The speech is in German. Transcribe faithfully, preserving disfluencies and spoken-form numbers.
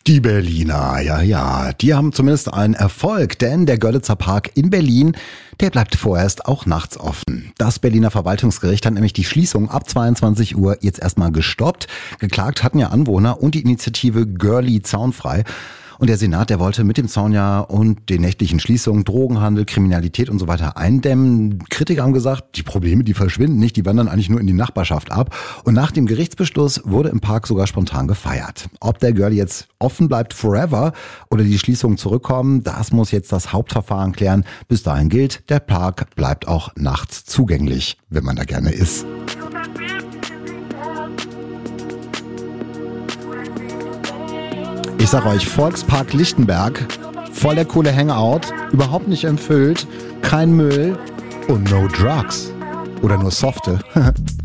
Die Berliner, ja, ja, die haben zumindest einen Erfolg, denn der Görlitzer Park in Berlin, der bleibt vorerst auch nachts offen. Das Berliner Verwaltungsgericht hat nämlich die Schließung ab zweiundzwanzig Uhr jetzt erstmal gestoppt. Geklagt hatten ja Anwohner und die Initiative Görli Zaunfrei. Und der Senat, der wollte mit dem Zaun ja und den nächtlichen Schließungen Drogenhandel, Kriminalität und so weiter eindämmen. Kritiker haben gesagt, die Probleme, die verschwinden nicht, die wandern eigentlich nur in die Nachbarschaft ab. Und nach dem Gerichtsbeschluss wurde im Park sogar spontan gefeiert. Ob der Görli jetzt offen bleibt forever oder die Schließungen zurückkommen, das muss jetzt das Hauptverfahren klären. Bis dahin gilt, der Park bleibt auch nachts zugänglich, wenn man da gerne ist. Ich sag euch, Volkspark Lichtenberg, voll der coole Hangout, überhaupt nicht entfüllt, kein Müll und no drugs. Oder nur softe.